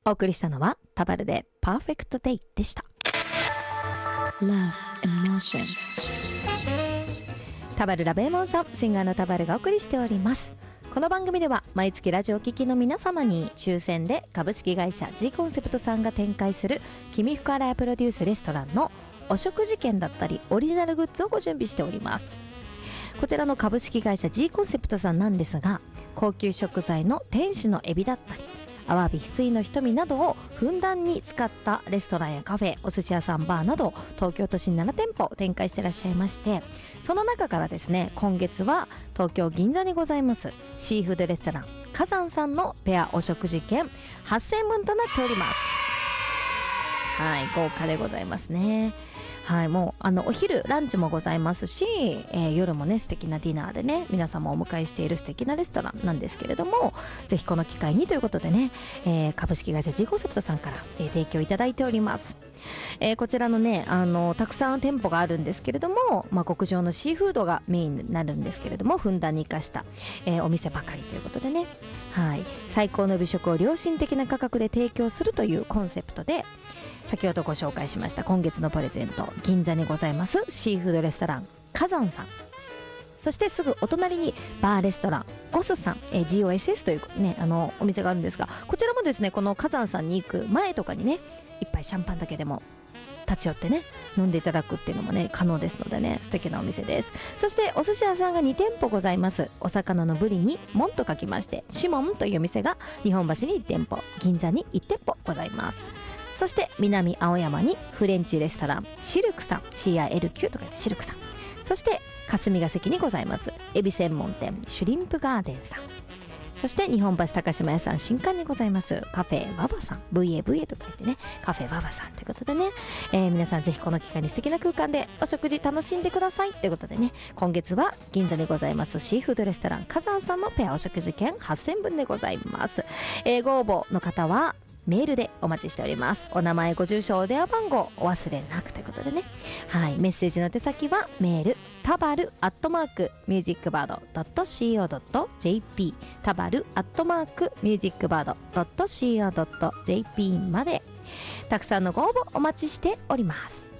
お送りしたのはタバルでパーフェクトデイでした。 Love Emotion。 タバルラブエモーション、シンガーのタバルがお送りしております。この番組では毎月ラジオ聴きの皆様に抽選で株式会社 G コンセプトさんが展開する君福新井プロデュースレストランのお食事券だったりオリジナルグッズをご準備しております。こちらの株式会社 G コンセプトさんなんですが、高級食材の天使のエビだったりアワビ、翡翠の瞳などをふんだんに使ったレストランやカフェ、お寿司屋さん、バーなど東京都心7店舗展開してらっしゃいまして、その中からですね、今月は東京銀座にございますシーフードレストラン火山さんのペアお食事券8000円分となっております。はい、豪華でございますね。はい、もうお昼ランチもございますし、夜もね素敵なディナーでね皆様をお迎えしている素敵なレストランなんですけれども、ぜひこの機会にということでね、株式会社 G コンセプトさんから、提供いただいております。こちらのねたくさん店舗があるんですけれども、極上のシーフードがメインになるんですけれども、ふんだんに生かした、お店ばかりということでね、はい、最高の美食を良心的な価格で提供するというコンセプトで、先ほどご紹介しました今月のプレゼント、銀座にございますシーフードレストラン火山さん、そしてすぐお隣にバーレストランゴスさん、GOSS というねお店があるんですが、こちらもですねこの火山さんに行く前とかにね一杯シャンパンだけでも立ち寄ってね飲んでいただくっていうのもね可能ですのでね、素敵なお店です。そしてお寿司屋さんが2店舗ございます。お魚のブリに門と書きましてシモンというお店が日本橋に1店舗、銀座に1店舗ございます。そして南青山にフレンチレストランシルクさん、 CILQ と書いてシルクさん、そして霞が関にございますエビ専門店シュリンプガーデンさん、そして日本橋高島屋さん新館にございますカフェワバさん、 VAVA と書いてねカフェワバさんということでね、皆さんぜひこの機会に素敵な空間でお食事楽しんでくださいということでね、今月は銀座にございますシーフードレストラン火山さんのペアお食事券8000分でございます。ご応募の方はメールでお待ちしております。お名前、ご住所、お電話番号お忘れなくということでね、はい、メッセージの手先はメールタバル@musicbird.co.jp タバル@musicbird.co.jp までたくさんのご応募お待ちしております。